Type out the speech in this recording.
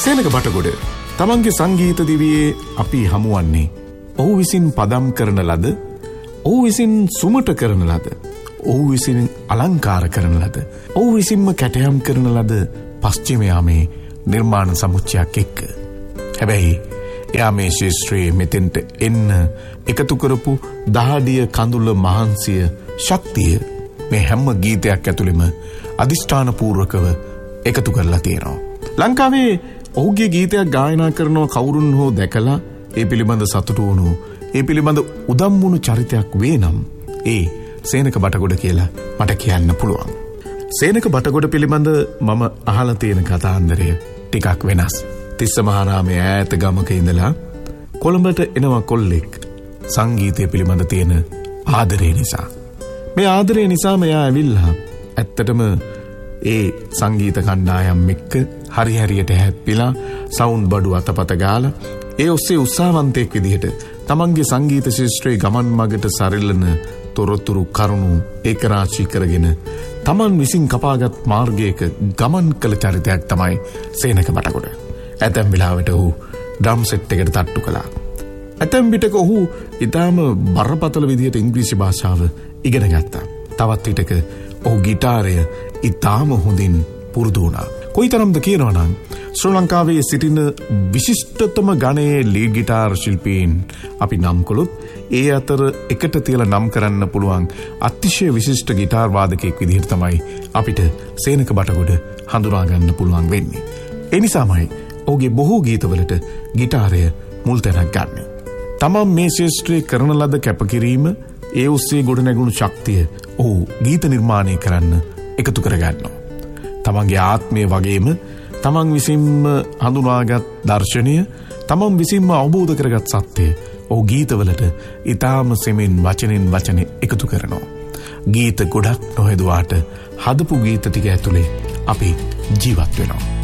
සේනක බටගොඩ තමන්ගේ සංගීත දිවියේ අපි හමුවන්නේ ඔහු විසින් පදම් කරන ලද, ඔහු විසින් සුමට කරන ලද, ඔහු විසින් අලංකාර කරන ලද, ඔහු විසින්ම කැටයම් කරන ලද පශ්චිම යාමේ නිර්මාණ සමුච්චයක් එක්ක. හැබැයි එයා මේ ශේෂ්ත්‍රයේ මෙතෙන්ට එන්න එකතු කරපු දහඩිය කඳුල මහන්සිය ශක්තිය මේ හැම ගීතයක් ඇතුළෙම අධිෂ්ඨානපූර්වකව එකතු කරලා තියෙනවා. ලංකාවේ ඔහුගේ ගීතයක් ගායනා කරනවා කවුරුන් හෝ දැකලා ඒ පිළිබඳ සතුටු වුණු, ඒ පිළිබඳ උදම් වුණු චරිතයක් වේ නම් ඒ සේනක බටගොඩ කියලා මට කියන්න පුළුවන්. සේනක බටගොඩ පිළිබඳ මම අහලා තියෙන කතාන්දරය ටිකක් වෙනස්. තිස්සමහාරාමේ ඈත ගමක ඉඳලා කොළඹට එනවා කොල්ලෙක් සංගීතය පිළිබඳ තියෙන ආදරය නිසා. මේ ආදරය නිසා මෙයා ඇවිල්ලා ඇත්තටම ඒ සංගීත කණ්ඩායම් එක්ක හරි හරියට හැප්පිලා සවුන්ඩ් බඩු අතපත ගාලා ඒ ඔස්සේ උත්සාහවන්තයෙක් විදිහට තමන්ගේ සංගීත ශාස්ත්‍රයේ ගමන් මගට සරිලන තොරතුරු කරුණු ඒකරාශී කරගෙන තමන් විසින් කපාගත් මාර්ගයක ගමන් කළ චරිතයක් තමයි සේනක බටගොඩ. ඇතැම් වෙලාවට ඔහු ඩ්‍රම් සෙට් එකට තට්ටු කළා. ඇතැම් විටක ඔහු ඉතාම බරපතල විදිහට ඉංග්‍රීසි භාෂාව ඉගෙන ගත්තා. තවත් විටක ඔහු ගිටාරය ඉතාම හොඳින් පුරුදු වුණා. කොයිතරම්ද කියනවා නම් ශ්‍රී ලංකාවේ සිටින විශිෂ්ටතම ගණයේ ලීඩ් ගිටාර් ශිල්පීන් අපි නම් කළොත් ඒ අතර එකට තියලා නම් කරන්න පුළුවන් අතිශය විශිෂ්ට ගිටාර් වාදකයෙක් විදිහට තමයි අපිට සේනක බටගොඩ හඳුනා ගන්න පුළුවන් වෙන්නේ. ඒ නිසාමයි ඔහුගේ බොහෝ ගීතවලට ගිටාරය මුල් තැනක් ගන්න. තමන් මේ ශාස්ත්‍රයේ කරන ලද කැපකිරීම, ඒ ඔස්සේ ගොඩනැගුණු ශක්තිය ඔහු ගීත නිර්මාණය කරන්න එකතු කරගන්නවා. තමන්ගේ ආත්මය වගේම තමන් විසින්ම හඳුනාගත් දර්ශනය, තමන් විසින්ම අවබෝධ කරගත් සත්‍යය ඔහු ගීතවලට ඉතාම සෙමින් වචනෙන් වචන එකතු කරනවා. ගීත ගොඩක් නොහෙදුවාට හදපු ගීත ටික ඇතුලේ අපි ජීවත් වෙනවා.